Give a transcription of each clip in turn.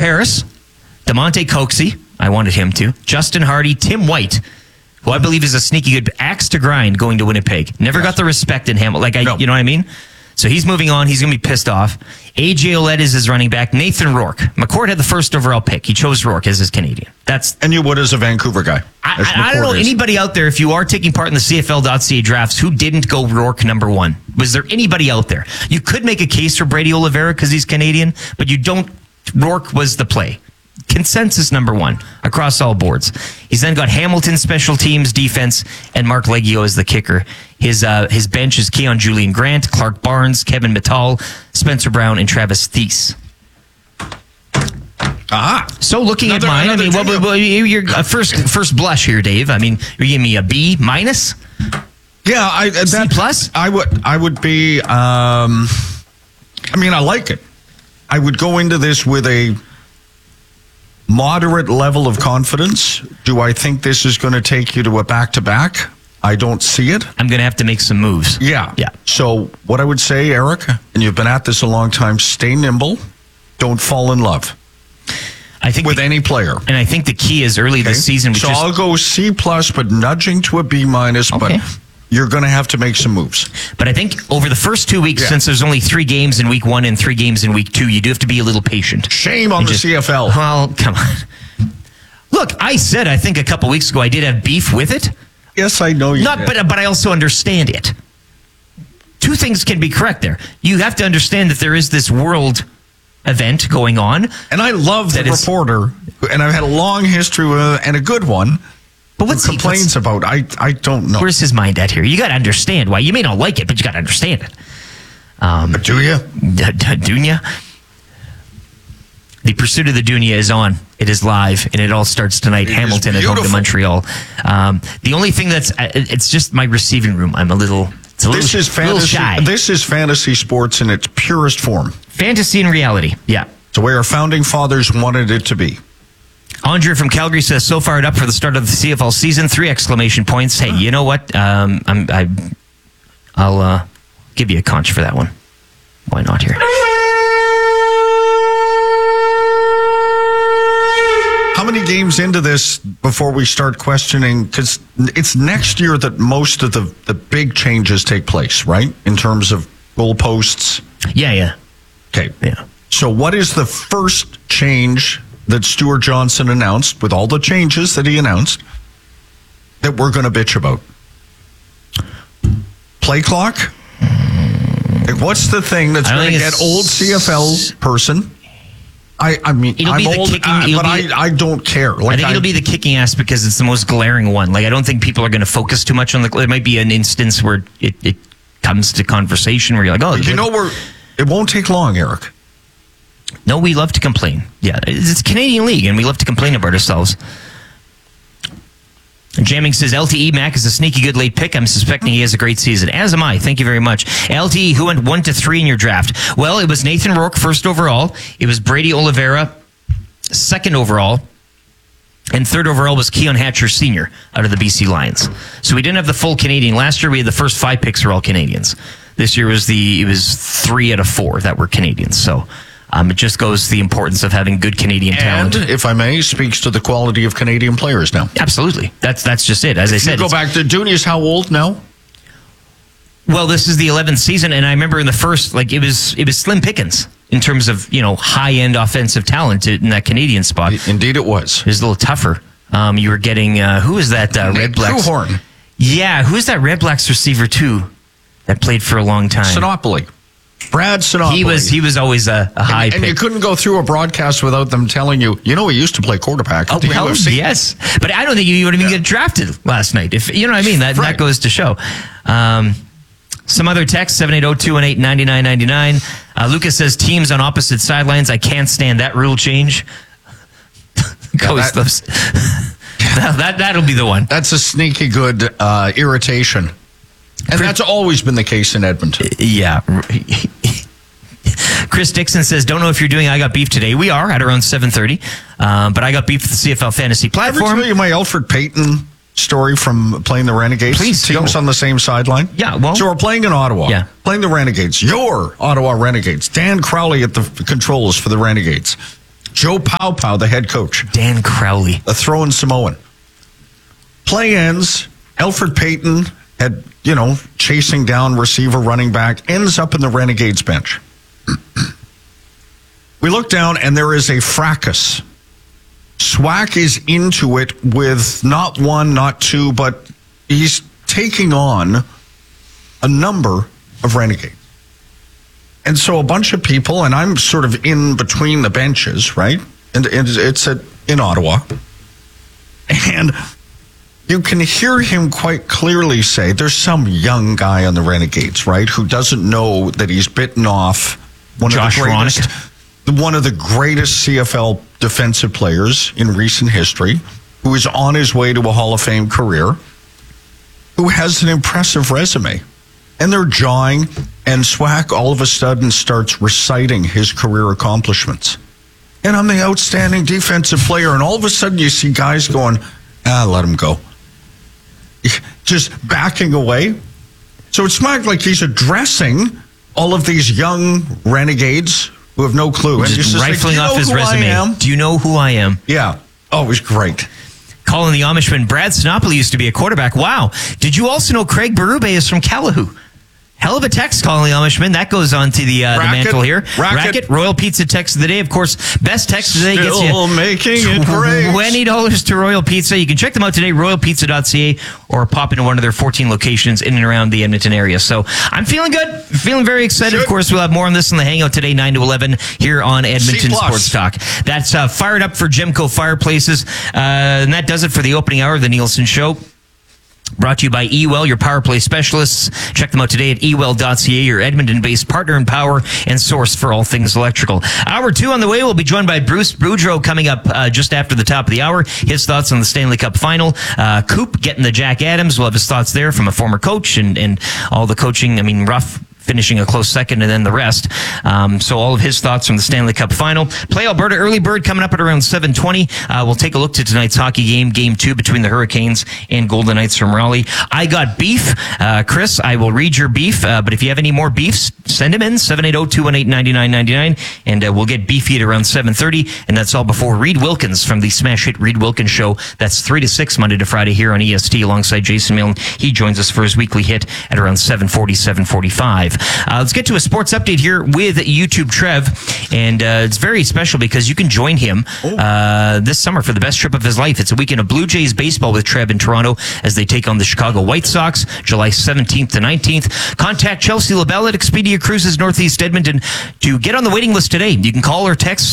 Harris, DeMonte Coxey, I wanted him to, Justin Hardy, Tim White, who I believe is a sneaky good axe to grind going to Winnipeg. Never got the respect in Hamilton. You know what I mean? So he's moving on. He's going to be pissed off. AJ Ouellette is his running back. Nathan Rourke. McCord had the first overall pick. He chose Rourke as his Canadian. And you would as a Vancouver guy. I don't know anybody out there, if you are taking part in the CFL.ca drafts, who didn't go Rourke number one. Was there anybody out there? You could make a case for Brady Oliveira because he's Canadian, but you don't. Rourke was the play. Consensus number one across all boards. He's then got Hamilton special teams, defense, and Mark Leggio as the kicker. His bench is Keon Julian Grant, Clark Barnes, Kevin Mittal, Spencer Brown, and Travis Thies. So looking at mine, your first blush here, Dave. I mean, you're giving me a B minus. Yeah, C plus. I would be. I like it. I would go into this with a moderate level of confidence. Do I think this is going to take you to a back-to-back? I don't see it. I'm going to have to make some moves. Yeah. So what I would say, Eric, and you've been at this a long time, stay nimble. Don't fall in love. I think with any player. And I think the key is early this season. So I'll go C+, but nudging to a B-. Okay. But you're going to have to make some moves. But I think over the first 2 weeks, since there's only 3 games in week 1 and 3 games in week 2, you do have to be a little patient. Shame on the CFL. Well, come on. Look, I said, I think a couple weeks ago, I did have beef with it. Yes, I know you did. But I also understand it. 2 things can be correct there. You have to understand that there is this world event going on. And I love the reporter, and I've had a long history with him, and a good one. But what complains about? I don't know. Where's his mind at here? You got to understand why. You may not like it, but you got to understand it. But do you? Do you? The Pursuit of the Dunya is on. It is live, and it all starts tonight. Hamilton at home to Montreal. The only thing it's just my receiving room. I'm a little shy. This is fantasy sports in its purest form. Fantasy and reality. Yeah. It's the way our founding fathers wanted it to be. Andre from Calgary says, so fired up for the start of the CFL season. 3 exclamation points. Hey, you know what? I'll give you a conch for that one. Why not here? How many games into this before we start questioning? Because it's next year that most of the big changes take place, right? In terms of goalposts. Yeah. Okay. Yeah. So what is the first change that Stuart Johnson announced, with all the changes that he announced, that we're going to bitch about? Play clock? What's the thing that's going to get old CFL person? I mean, I'm old, but I don't care. I think it'll be the kicking ass because it's the most glaring one. Like, I don't think people are going to focus too much on the... It might be an instance where it comes to conversation where you're like, oh... It won't take long, Eric. No, we love to complain. Yeah, it's Canadian League, and we love to complain about ourselves. Jamming says, LTE Mac is a sneaky good late pick. I'm suspecting he has a great season. As am I. Thank you very much. LTE, who went 1 to 3 in your draft? Well, it was Nathan Rourke, first overall. It was Brady Oliveira, second overall. And third overall was Keon Hatcher Sr. out of the BC Lions. So we didn't have the full Canadian. Last year, we had the first 5 picks were all Canadians. This year it was 3 out of 4 that were Canadians. So it just goes to the importance of having good Canadian talent. And, if I may, speaks to the quality of Canadian players now. Absolutely. That's just it. As I said, go back to Dunya's how old now? Well, this is the 11th season, and I remember in the first, it was slim pickings in terms of, high-end offensive talent in that Canadian spot. Indeed it was. It was a little tougher. You were getting, who is that Red Blacks? Truehorn. Yeah, who's that Red Blacks receiver, too, that played for a long time? Sinopoli. Brad Sinopoli. He was always a high pick. And you couldn't go through a broadcast without them telling you, he used to play quarterback at the UFC. Yes. But I don't think you would even get drafted last night. If you know what I mean? That goes to show. Some other text, 780-218-9999. Lucas says, teams on opposite sidelines. I can't stand that rule change. That'll be the one. That's a sneaky good irritation. And that's always been the case in Edmonton. Yeah. Chris Dixon says, don't know if you're doing I Got Beef today. We are at around 7:30. But I Got Beef at the CFL Fantasy platform. Ever tell you my Alfred Payton story from playing the Renegades? Please. Teams on the same sideline? Yeah, well. So we're playing in Ottawa. Yeah. Playing the Renegades. Your Ottawa Renegades. Dan Crowley at the controls for the Renegades. Joe Pau, the head coach. Dan Crowley. A throwing Samoan. Play ends. Elfrid Payton had, chasing down receiver running back, ends up in the Renegades bench. We look down and there is a fracas. Swack is into it with not one, not two, but he's taking on a number of Renegades. And so a bunch of people, and I'm sort of in between the benches, right? And it's in Ottawa. And you can hear him quite clearly say, there's some young guy on the Renegades, right, who doesn't know that he's bitten off one of the greatest CFL defensive players in recent history, who is on his way to a Hall of Fame career, who has an impressive resume. And they're jawing, and Swack all of a sudden starts reciting his career accomplishments. And I'm the outstanding defensive player, and all of a sudden you see guys going, let him go. Just backing away. So it's not like he's addressing all of these young renegades who have no clue. And just rifling off his resume. Do you know who I am? Yeah. Oh, it was great. Calling the Amishman, Brad Sinopoli used to be a quarterback. Wow. Did you also know Craig Berube is from Calahoo? Hell of a text, calling the Amishman. That goes on to the mantle here. Racket. Royal Pizza text of the day. Of course, best text of the day gets you $20 to Royal Pizza. You can check them out today, royalpizza.ca, or pop into one of their 14 locations in and around the Edmonton area. So I'm feeling good. Feeling very excited. Of course, we'll have more on this in the Hangout today, 9 to 11, here on Edmonton Sports Talk. That's fired up for Gemco Fireplaces. And that does it for the opening hour of the Nielsen Show. Brought to you by eWell, your power play specialists. Check them out today at ewell.ca, your Edmonton-based partner in power and source for all things electrical. Hour 2 on the way. We'll be joined by Bruce Boudreau coming up just after the top of the hour. His thoughts on the Stanley Cup final. Coop getting the Jack Adams. We'll have his thoughts there from a former coach and all the coaching. I mean, rough finishing a close second and then the rest. So all of his thoughts from the Stanley Cup final. Play Alberta Early Bird coming up at around 7:20. We'll take a look to tonight's hockey game 2 between the Hurricanes and Golden Knights from Raleigh. I got beef. Chris, I will read your beef, but if you have any more beefs, send them in, 780-218-9999, and we'll get beefy at around 7:30, and that's all before Reed Wilkins from the smash hit Reed Wilkins Show. That's 3 to 6 Monday to Friday here on EST alongside Jason Milne. He joins us for his weekly hit at around 7:40, 7:45. Let's get to a sports update here with YouTube Trev, and it's very special because you can join him this summer for the best trip of his life. It's a weekend of Blue Jays baseball with Trev in Toronto as they take on the Chicago White Sox, July 17th to 19th. Contact Chelsea LaBelle at Expedia Cruises Northeast Edmonton to get on the waiting list today. You can call or text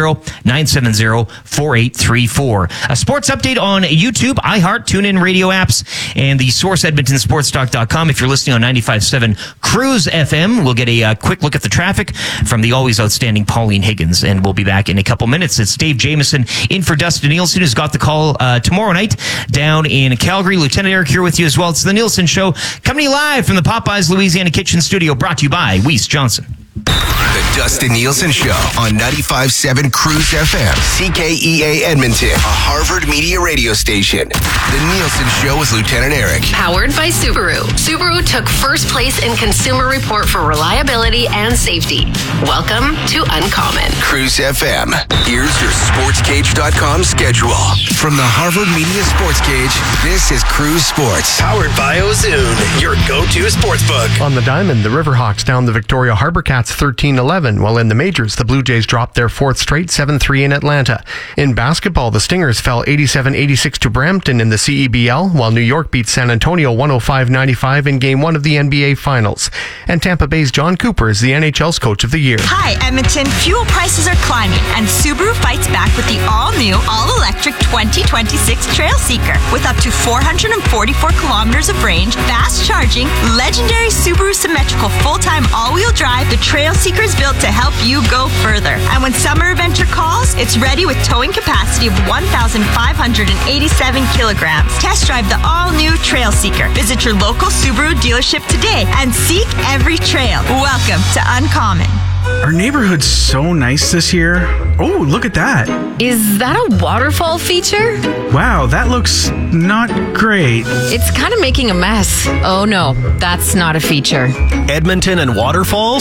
780-970-4834. A sports update on YouTube, iHeart, TuneIn radio apps, and the source EdmontonSportsTalk.com. If you're listening on 95.7 Cruise FM, we'll get a quick look at the traffic from the always outstanding Pauline Higgins, and we'll be back in a couple minutes. It's Dave Jameson in for Dustin Nielsen, who's got the call tomorrow night down in Calgary. Lieutenant Eric here with you as well. It's the Nielsen Show, coming to you live from the Popeyes Louisiana Kitchen Studio, brought to you by Weiss Johnson. The Dustin Nielsen Show on 95.7 Cruise FM, CKEA Edmonton, a Harvard Media radio station. The Nielsen Show with Lieutenant Eric. Powered by Subaru. Subaru took first place in Consumer Report for reliability and safety. Welcome to Uncommon. Cruise FM. Here's your SportsCage.com schedule. From the Harvard Media Sports Cage, this is Cruise Sports. Powered by Ozoon, your go-to sportsbook. On the diamond, the Riverhawks down the Victoria Harbour Cats 13-11, while in the majors, the Blue Jays dropped their fourth straight 7-3 in Atlanta. In basketball, the Stingers fell 87-86 to Brampton in the CEBL, while New York beat San Antonio 105-95 in Game 1 of the NBA Finals. And Tampa Bay's John Cooper is the NHL's Coach of the Year. Hi, Edmonton. Fuel prices are climbing, and Subaru fights back with the all-new, all-electric 2026 Trail Seeker. With up to 444 kilometers of range, fast charging, legendary Subaru symmetrical full-time all-wheel drive, the Trail Seeker is built to help you go further. And when summer adventure calls, it's ready with towing capacity of 1,587 kilograms. Test drive the all-new Trail Seeker. Visit your local Subaru dealership today and seek every trail. Welcome to Uncommon. Our neighborhood's so nice this year. Oh, look at that. Is that a waterfall feature? Wow, that looks not great. It's kind of making a mess. Oh no, that's not a feature. Edmonton and waterfalls?